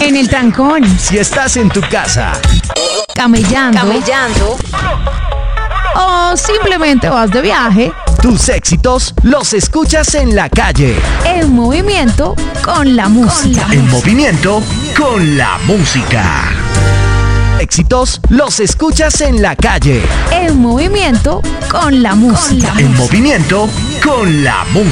en el trancón, si estás en tu casa, camellando, o simplemente vas de viaje, tus éxitos los escuchas en la calle. en movimiento con la música. En movimiento con la música. Éxitos los escuchas en la calle. En movimiento con la música. En movimiento con la música.